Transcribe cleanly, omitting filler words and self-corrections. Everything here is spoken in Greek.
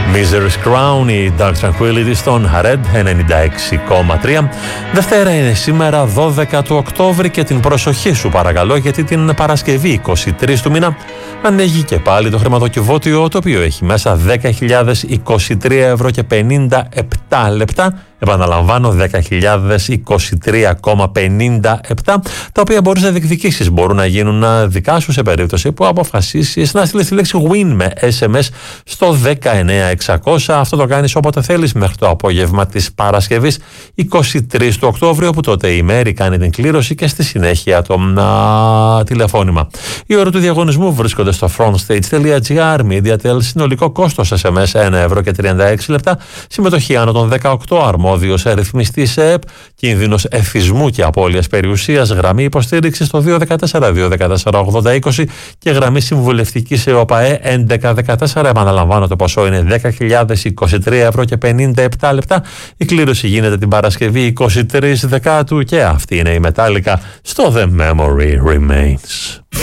Misery's Crown, η Dark Tranquillity στον Red 96,3. Δευτέρα είναι σήμερα 12 του Οκτώβρη και την προσοχή σου παρακαλώ, γιατί την Παρασκευή 23 του μήνα ανοίγει και πάλι το χρηματοκιβώτιο, το οποίο έχει μέσα 10.023 ευρώ και 57 λεπτά. Επαναλαμβάνω, 10.023,57, τα οποία μπορείς να διεκδικήσεις. Μπορούν να γίνουν δικά σου σε περίπτωση που αποφασίσεις να στείλεις τη λέξη WIN με SMS στο 19600. Αυτό το κάνεις όποτε θέλεις μέχρι το απόγευμα της Παρασκευής 23 του Οκτώβριου, όπου τότε η Μέρη κάνει την κλήρωση και στη συνέχεια το τηλεφώνημα. Οι όροι του διαγωνισμού βρίσκονται στο frontstage.gr. MediaTel, συνολικό κόστος SMS 1 ευρώ και 36 λεπτά. Συμμετοχή άνω των 18, αρμόδιος ρυθμιστής ΕΕΠ, κίνδυνος εθισμού και απώλειας περιουσίας. Γραμμή υποστήριξης στο 214-214-8020 και γραμμή συμβουλευτικής ΕΟΠΑΕ 1114. Επαναλαμβάνω, το ποσό είναι 10.023 ευρώ και 57 λεπτά. Η κλήρωση γίνεται την Παρασκευή 23 Δεκάτου και αυτή είναι η Metallica στο The Memory Remains.